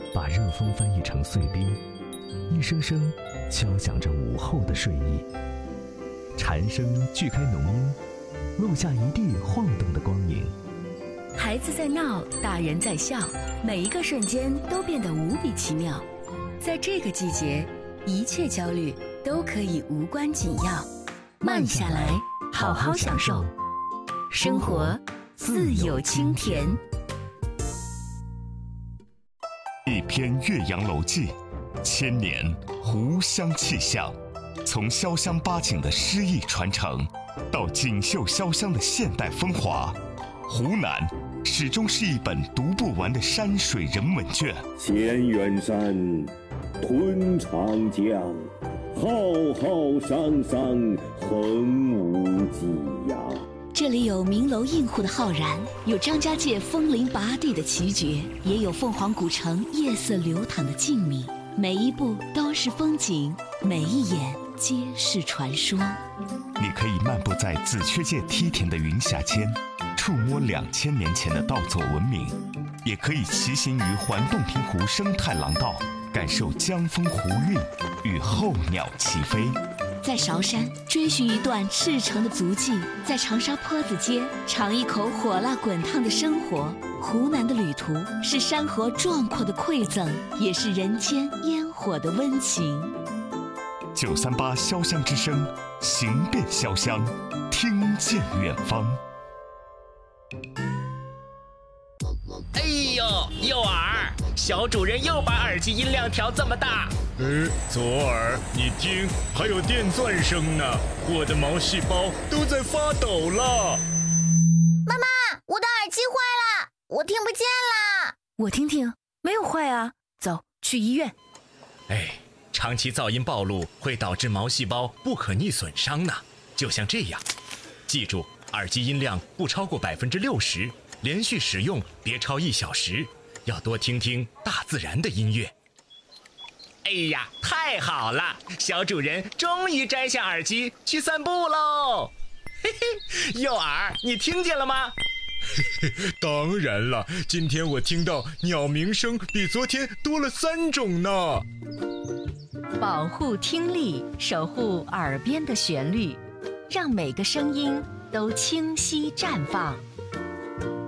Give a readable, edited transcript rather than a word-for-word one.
把热风翻译成碎冰，一声声敲响着午后的睡意。蝉声锯开浓荫，落下一地晃动的光影。 孩子在闹，大人在笑，每一个瞬间都变得无比奇妙。在这个季节，一切焦虑都可以无关紧要，慢下来，好好享受生活，自有清甜。 一篇《岳阳楼记》，1000年湖湘气象，从潇湘八景的诗意传承，到锦绣潇湘的现代风华，湖南始终是一本读不完的山水人文卷。 千远山，吞长江，浩浩汤汤，横无际呀。 这里有名楼映户的浩然，有张家界风铃拔地的奇绝，也有凤凰古城夜色流淌的静谧。每一步都是风景，每一眼皆是传说。 你可以漫步在紫雀界梯田的云霞间，触摸2000年前的稻作文明；也可以骑行于环洞庭湖生态廊道，感受江风湖韵与候鸟齐飞。 在韶山追寻一段赤诚的足迹，在长沙坡子街尝一口火辣滚烫的生活。湖南的旅途是山河壮阔的馈赠，也是人间烟火的温情。 938潇湘之声，行遍潇湘，听见远方。 哎呦，诱饵！小主人又把耳机音量调这么大。 左耳，你听，还有电钻声呢，我的毛细胞都在发抖了。 妈妈，我的耳机坏了，我听不见啦。 我听听，没有坏啊，走，去医院。 长期噪音暴露会导致毛细胞不可逆损伤呢，就像这样。记住，耳机音量不超过60%，连续使用别超1小时，要多听听大自然的音乐。哎呀，太好了！小主人终于摘下耳机去散步喽。嘿嘿，诱饵，你听见了吗？ 当然了，今天我听到鸟鸣声比昨天多了3种呢。 保护听力，守护耳边的旋律，让每个声音都清晰绽放。